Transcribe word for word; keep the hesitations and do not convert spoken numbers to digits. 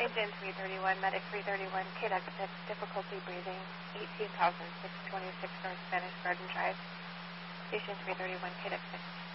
Engine three thirty-one, Medic three thirty-one, K D U C six, difficulty breathing, eighteen thousand six hundred twenty-six North Spanish Garden Drive. Station three thirty-one, K D U C six.